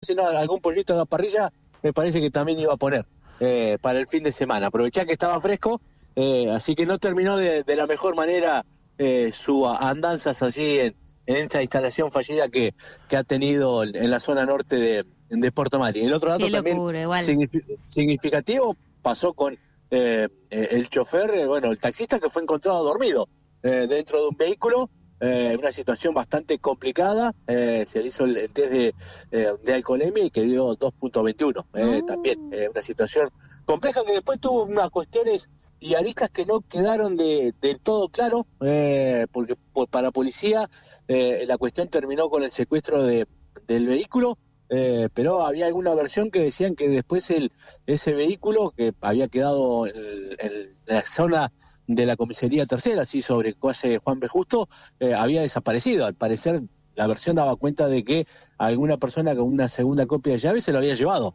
dice, no, algún pollito en la parrilla, me parece que también iba a poner para el fin de semana. Aprovechá que estaba fresco, así que no terminó de la mejor manera sus andanzas allí en esta instalación fallida que ha tenido en la zona norte de Puerto Madryn. El otro dato Qué también locura, igual. significativo pasó con el chofer, el taxista que fue encontrado dormido dentro de un vehículo, una situación bastante complicada. Se le hizo el test de alcoholemia y que dio 2.21. También una situación compleja que después tuvo unas cuestiones y aristas que no quedaron del todo claro, porque para la policía la cuestión terminó con el secuestro del vehículo. Pero había alguna versión que decían que después ese vehículo que había quedado en la zona de la comisaría tercera, así sobre calle Juan B. Justo, había desaparecido. Al parecer la versión daba cuenta de que alguna persona con una segunda copia de llave se lo había llevado.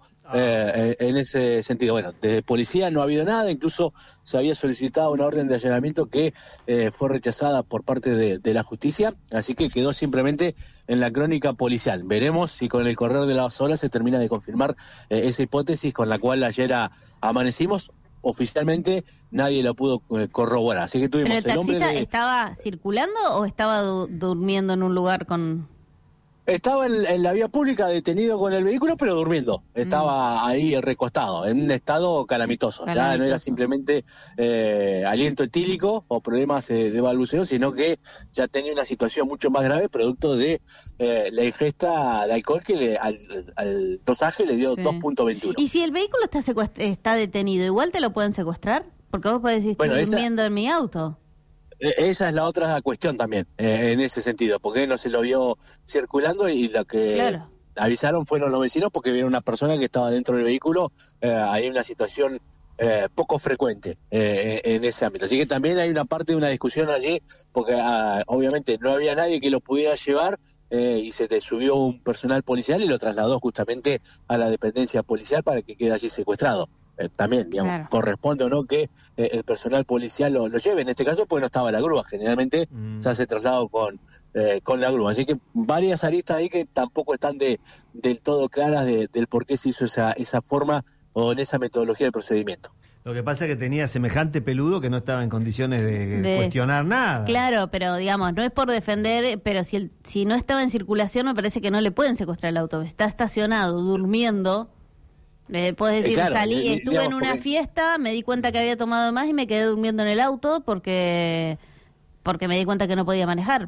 En ese sentido, de policía no ha habido nada, incluso se había solicitado una orden de allanamiento que fue rechazada por parte de la justicia, así que quedó simplemente en la crónica policial. Veremos si con el correr de las horas se termina de confirmar esa hipótesis con la cual ayer amanecimos. Oficialmente nadie lo pudo corroborar, así que tuvimos ¿Pero el taxista estaba circulando o estaba durmiendo en un lugar con...? Estaba en la vía pública detenido con el vehículo, pero durmiendo. Estaba ahí recostado, en un estado calamitoso. Ya no era simplemente aliento etílico o problemas de balbuceo, sino que ya tenía una situación mucho más grave, producto de la ingesta de alcohol que al dosaje le dio 2.21. ¿Y si el vehículo está detenido, igual te lo pueden secuestrar? Porque vos podés decir, estoy durmiendo en mi auto. Esa es la otra cuestión también, en ese sentido, porque no se lo vio circulando y lo que avisaron fueron los vecinos porque vieron una persona que estaba dentro del vehículo. Hay una situación poco frecuente en ese ámbito. Así que también hay una parte de una discusión allí, porque obviamente no había nadie que lo pudiera llevar y se te subió un personal policial y lo trasladó justamente a la dependencia policial para que quede allí secuestrado. También, digamos, corresponde o no que el personal policial lo lleve. En este caso, pues no estaba la grúa. Generalmente se hace traslado con la grúa. Así que varias aristas ahí que tampoco están del todo claras del por qué se hizo esa forma o en esa metodología del procedimiento. Lo que pasa es que tenía semejante peludo que no estaba en condiciones de cuestionar nada. Claro, pero digamos, no es por defender, pero si no estaba en circulación, me parece que no le pueden secuestrar el auto. Está estacionado, durmiendo. Puedes decir, estuve en una fiesta, me di cuenta que había tomado más y me quedé durmiendo en el auto porque me di cuenta que no podía manejar.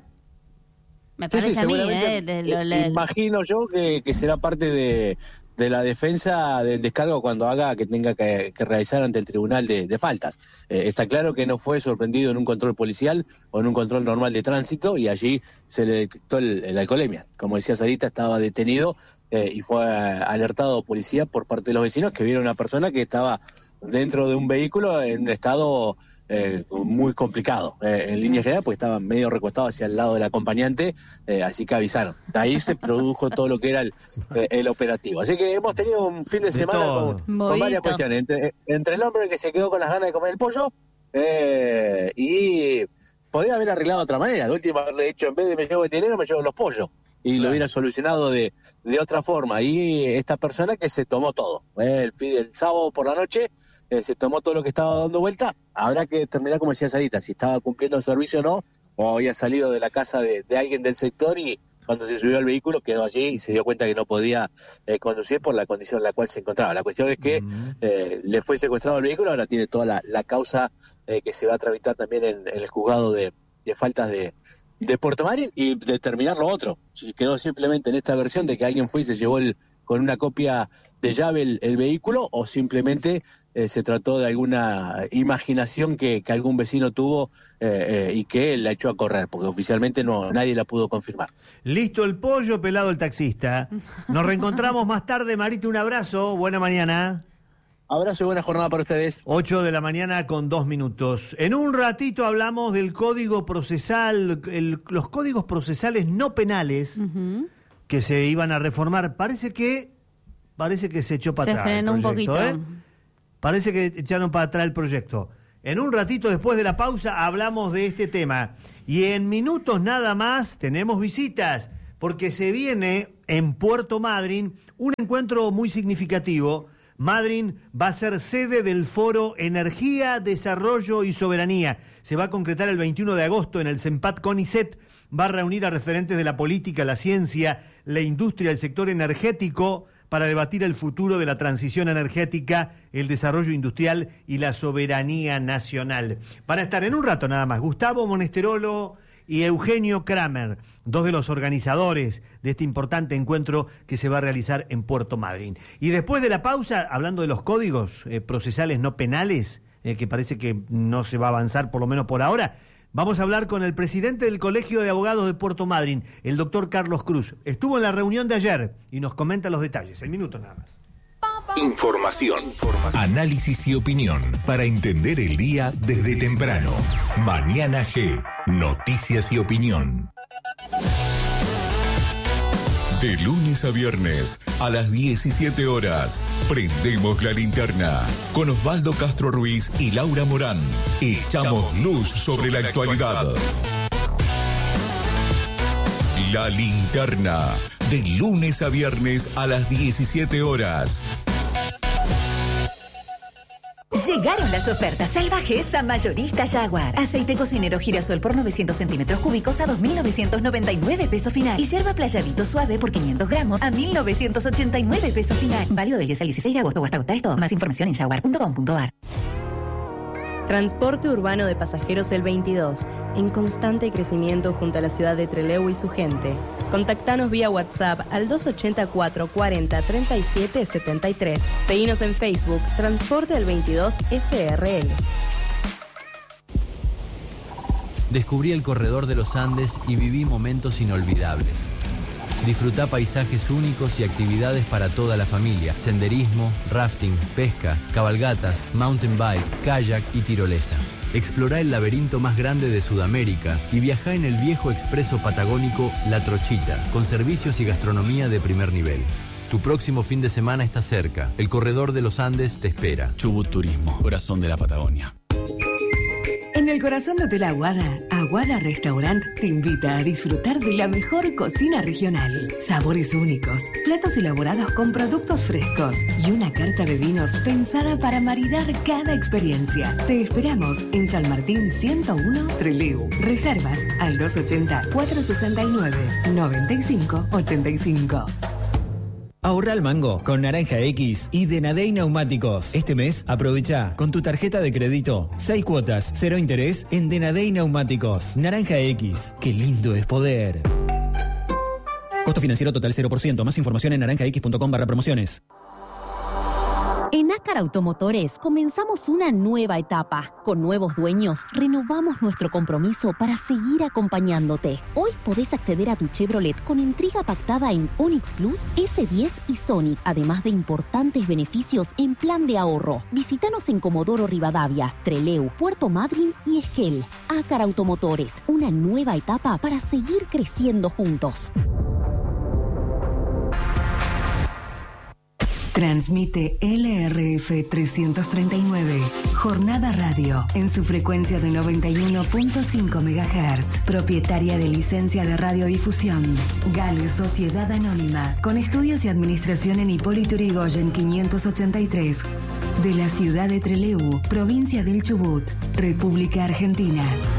Me parece a mí, imagino yo que será parte de la defensa del descargo cuando haga que tenga que realizar ante el tribunal de faltas. Está claro que no fue sorprendido en un control policial o en un control normal de tránsito y allí se le detectó la alcoholemia. Como decía Sarita, estaba detenido y fue alertado policía por parte de los vecinos que vieron a una persona que estaba dentro de un vehículo en un estado muy complicado, en línea general, pues estaba medio recostado hacia el lado del acompañante, así que avisaron. De ahí se produjo todo lo que era el operativo. Así que hemos tenido un fin de semana con varias cuestiones. Entre el hombre que se quedó con las ganas de comer el pollo y podría haber arreglado de otra manera. De última haberle dicho, en vez de me llevo el dinero, me llevo los pollos. Y lo hubiera solucionado de otra forma. Y esta persona que se tomó todo. El sábado por la noche se tomó todo lo que estaba dando vuelta. Habrá que determinar, como decía Sarita, si estaba cumpliendo el servicio o no, o había salido de la casa de alguien del sector y cuando se subió al vehículo quedó allí y se dio cuenta que no podía conducir por la condición en la cual se encontraba. La cuestión es que le fue secuestrado el vehículo, ahora tiene toda la causa que se va a tramitar también en el juzgado de faltas de Puerto Madryn y determinar lo otro. Si quedó simplemente en esta versión de que alguien fue y se llevó con una copia de llave el vehículo o simplemente se trató de alguna imaginación que algún vecino tuvo y que la echó a correr, porque oficialmente nadie la pudo confirmar. Listo el pollo, pelado el taxista. Nos reencontramos más tarde, Marita, un abrazo, buena mañana. Abrazo y buena jornada para ustedes. 8 de la mañana con 2 minutos. En un ratito hablamos del código procesal, los códigos procesales no penales que se iban a reformar. Parece que se echó para atrás. Se frenó un poquito. Parece que echaron para atrás el proyecto. En un ratito después de la pausa hablamos de este tema. Y en minutos nada más tenemos visitas. porque se viene en Puerto Madryn un encuentro muy significativo. Madryn va a ser sede del foro Energía, Desarrollo y Soberanía. Se va a concretar el 21 de agosto en el CEMPAT CONICET. Va a reunir a referentes de la política, la ciencia, la industria, el sector energético, para debatir el futuro de la transición energética, el desarrollo industrial y la soberanía nacional. Van a estar en un rato nada más Gustavo Monesterolo y Eugenio Kramer, dos de los organizadores de este importante encuentro que se va a realizar en Puerto Madryn. Y después de la pausa, hablando de los códigos procesales no penales, que parece que no se va a avanzar por lo menos por ahora, vamos a hablar con el presidente del Colegio de Abogados de Puerto Madryn, el doctor Carlos Cruz. Estuvo en la reunión de ayer y nos comenta los detalles. En minutos nada más. Información, análisis y opinión para entender el día desde temprano. Mañana G, noticias y opinión. De lunes a viernes a las 17 horas, prendemos la linterna con Osvaldo Castro Ruiz y Laura Morán. Echamos luz sobre la actualidad. La linterna, de lunes a viernes a las 17 horas. Llegaron las ofertas salvajes a Mayorista Jaguar. Aceite cocinero girasol por 900 centímetros cúbicos a 2.999 pesos final. Y yerba playadito suave por 500 gramos a 1.989 pesos final. Válido del 10 al 16 de agosto o hasta agotar esto. Más información en jaguar.com.ar. Transporte urbano de pasajeros el 22, en constante crecimiento junto a la ciudad de Trelew y su gente. Contactanos vía WhatsApp al 284 40 37 73. Seguinos en Facebook, Transporte del 22 SRL. Descubrí el corredor de los Andes y viví momentos inolvidables. Disfrutá paisajes únicos y actividades para toda la familia. Senderismo, rafting, pesca, cabalgatas, mountain bike, kayak y tirolesa. Explorá el laberinto más grande de Sudamérica y viajá en el viejo expreso patagónico La Trochita, con servicios y gastronomía de primer nivel. Tu próximo fin de semana está cerca. El corredor de los Andes te espera. Chubut Turismo, corazón de la Patagonia. En el corazón de Hotel Aguada, Aguada Restaurant te invita a disfrutar de la mejor cocina regional. Sabores únicos, platos elaborados con productos frescos y una carta de vinos pensada para maridar cada experiencia. Te esperamos en San Martín 101 Trelew. Reservas al 280-469-9585. Ahorra al mango con Naranja X y Denadey Neumáticos. Este mes aprovecha con tu tarjeta de crédito 6 cuotas, 0 interés en Denadey Neumáticos. Naranja X, qué lindo es poder. Costo financiero total 0%. Más información en naranjax.com/promociones. En Ácar Automotores comenzamos una nueva etapa. Con nuevos dueños, renovamos nuestro compromiso para seguir acompañándote. Hoy podés acceder a tu Chevrolet con entrega pactada en Onix Plus, S10 y Sonic, además de importantes beneficios en plan de ahorro. Visítanos en Comodoro Rivadavia, Trelew, Puerto Madryn y Esquel. Ácar Automotores, una nueva etapa para seguir creciendo juntos. Transmite LRF 339, Jornada Radio, en su frecuencia de 91.5 MHz, propietaria de licencia de radiodifusión. Gale Sociedad Anónima, con estudios y administración en Hipólito Yrigoyen 583, de la ciudad de Trelew, provincia del Chubut, República Argentina.